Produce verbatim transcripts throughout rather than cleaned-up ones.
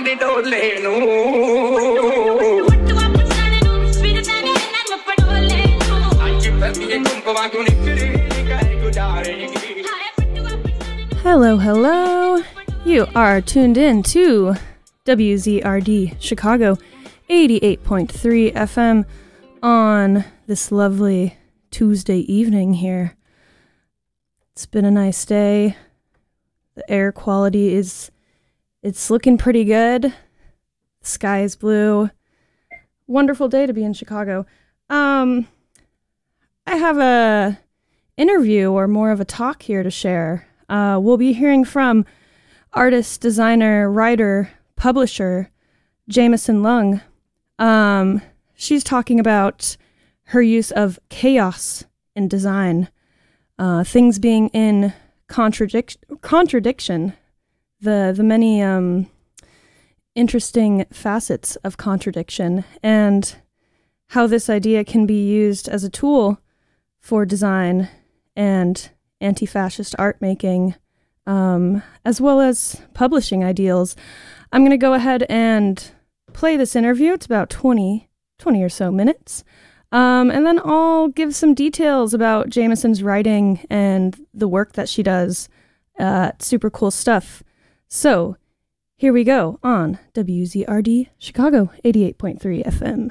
Hello, hello. You are tuned in to W Z R D Chicago eighty-eight point three F M on this lovely Tuesday evening here. It's been a nice day. The air quality is, it's looking pretty good. The sky is blue. Wonderful day to be in Chicago. Um, I have a interview or more of a talk here to share. Uh, we'll be hearing from artist, designer, writer, publisher, Jameson Lung. Um, she's talking about her use of chaos in design, uh, things being in contradic- contradiction, the the many um, interesting facets of contradiction, and how this idea can be used as a tool for design and anti-fascist art making, um, as well as publishing ideals. I'm going to go ahead and play this interview. It's about twenty, twenty or so minutes. Um, and then I'll give some details about Jameson's writing and the work that she does. Uh, super cool stuff. So here we go on W Z R D Chicago eighty-eight point three F M.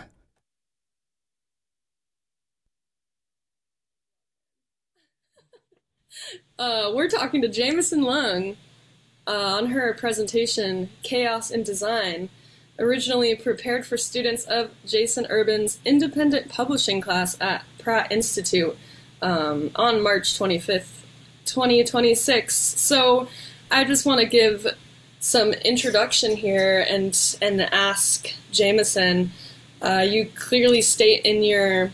Uh, we're talking to Jameson Lung uh, on her presentation, Chaos in Design, originally prepared for students of Jason Urban's independent publishing class at Pratt Institute um, on March twenty-fifth, twenty twenty-six. So I just want to give some introduction here and and ask Jameson, uh, you clearly state in your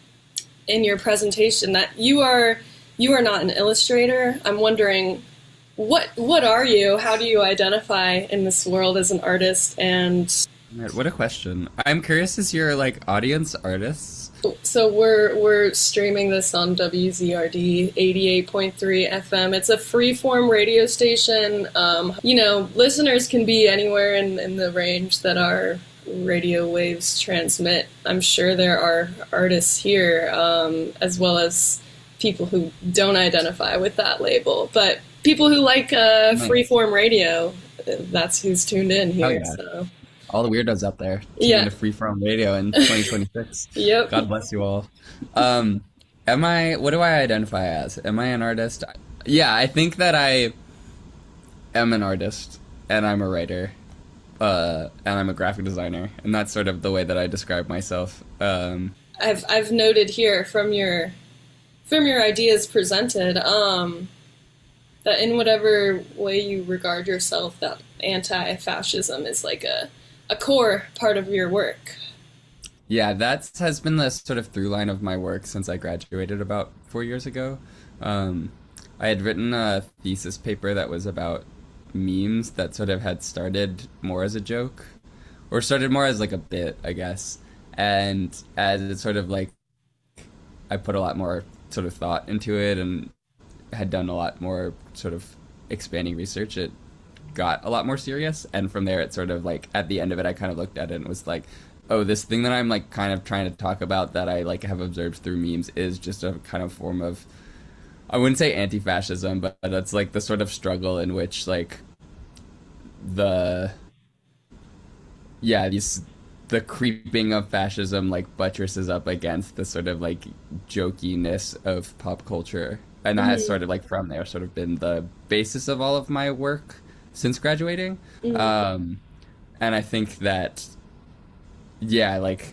in your presentation that you are You are not an illustrator. I'm wondering, what what are you? How do you identify in this world as an artist? And what a question. I'm curious, is your like audience artists? So we're we're streaming this on W Z R D eighty-eight point three F M. It's a freeform radio station. Um, you know, listeners can be anywhere in, in the range that our radio waves transmit. I'm sure there are artists here, um, as well as people who don't identify with that label, but people who like uh, nice. freeform radio, that's who's tuned in here. Oh, yeah. So. All the weirdos out there tuned yeah. into freeform radio in twenty twenty-six. Yep. God bless you all. Um, am I? What do I identify as? Am I an artist? Yeah, I think that I am an artist, and I'm a writer, uh, and I'm a graphic designer, and that's sort of the way that I describe myself. Um, I've I've noted here from your. From your ideas presented, um, that in whatever way you regard yourself, that anti-fascism is like a, a core part of your work. Yeah, that has been the sort of through line of my work since I graduated about four years ago. Um, I had written a thesis paper that was about memes that sort of had started more as a joke, or started more as like a bit, I guess. And as it sort of like, I put a lot more sort of thought into it and had done a lot more sort of expanding research, it got a lot more serious. And from there, it sort of like, at the end of it, I kind of looked at it and was like, oh, this thing that I'm like kind of trying to talk about that I like have observed through memes is just a kind of form of, I wouldn't say anti-fascism, but it's like the sort of struggle in which like the, yeah, these, the creeping of fascism like buttresses up against the sort of like jokiness of pop culture, and that mm-hmm. has sort of like from there sort of been the basis of all of my work since graduating. Mm-hmm. Um, and I think that yeah, like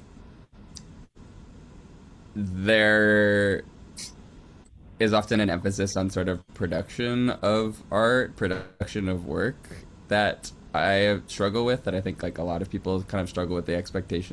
there is often an emphasis on sort of production of art, production of work that I struggle with, that I think like a lot of people kind of struggle with the expectation